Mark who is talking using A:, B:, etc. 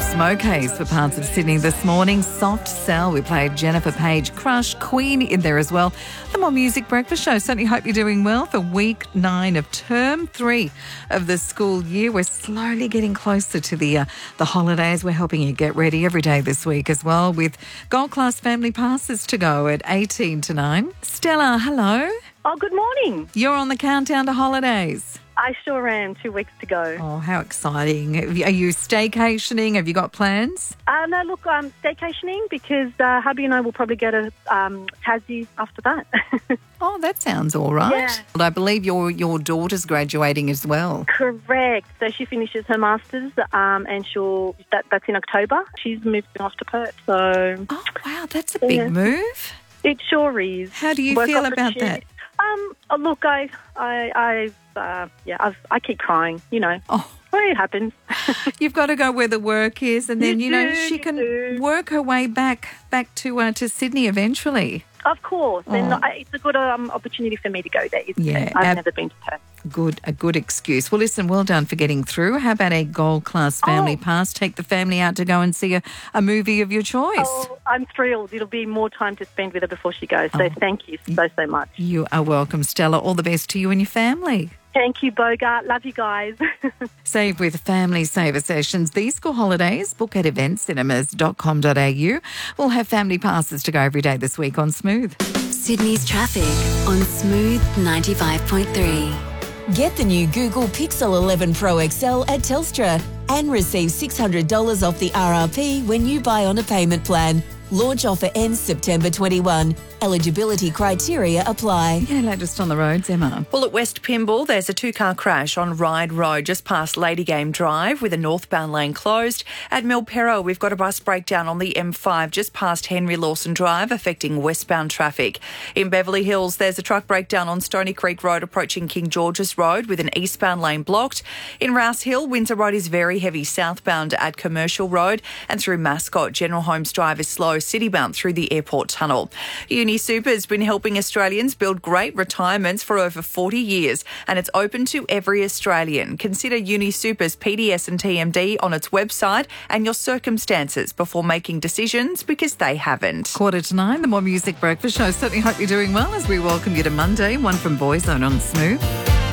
A: Smoke Haze for parts of Sydney this morning. Soft Cell, we played Jennifer Page, Crush, Queen in there as well. The More Music Breakfast Show. Certainly hope you're doing well for week 9 of term 3 of the school year. We're slowly getting closer to the holidays. We're helping you get ready every day this week as well with Gold Class Family Passes to go at 18 to 9. Stella, hello.
B: Oh, good morning.
A: You're on the countdown to holidays.
B: I sure am. 2 weeks to go.
A: Oh, how exciting. Are you staycationing? Have you got plans?
B: No, look, I'm staycationing because hubby and I will probably go to Tassie after that.
A: Oh, that sounds all right.
B: Yeah.
A: Well, I believe your daughter's graduating as well.
B: Correct. So she finishes her Masters and that's in October. She's moving off to Perth. So,
A: Oh, wow, that's a big move.
B: It sure is.
A: How do you
B: Work
A: feel about that?
B: Look, I keep crying, you know.
A: Oh.
B: Well, it happens.
A: You've got to go where the work is, and then, she
B: you
A: can
B: do.
A: work her way back to Sydney eventually.
B: Of course. And it's a good opportunity for me to go there.
A: Yeah,
B: I've never been to Perth.
A: A good excuse. Well, listen, well done for getting through. How about a Gold Class Family Pass? Take the family out to go and see a movie of your choice.
B: Oh, I'm thrilled. It'll be more time to spend with her before she goes. So thank you so much.
A: You are welcome, Stella. All the best to you and your family.
B: Thank you, Bogart. Love you guys.
A: Save with Family Saver Sessions. These school holidays, book at eventcinemas.com.au. We'll have family passes to go every day this week on Smooth.
C: Sydney's traffic on Smooth 95.3.
D: Get the new Google Pixel 11 Pro XL at Telstra and receive $600 off the RRP when you buy on a payment plan. Launch offer ends September 21. Eligibility criteria apply.
A: Yeah, latest on the roads, Emma.
E: Well, at West Pymble, there's a two-car crash on Ryde Road just past Lady Game Drive with a northbound lane closed. At Milperro, we've got a bus breakdown on the M5 just past Henry Lawson Drive affecting westbound traffic. In Beverly Hills, there's a truck breakdown on Stony Creek Road approaching King George's Road with an eastbound lane blocked. In Rouse Hill, Windsor Road is very heavy southbound at Commercial Road, and through Mascot, General Holmes Drive is slow citybound through the airport tunnel. UniSuper's been helping Australians build great retirements for over 40 years, and it's open to every Australian. Consider UniSuper's PDS and TMD on its website and your circumstances before making decisions, because they haven't.
A: 8:45, the More Music Breakfast Show. Certainly hope you're doing well as we welcome you to Monday, one from Boyzone on Smooth.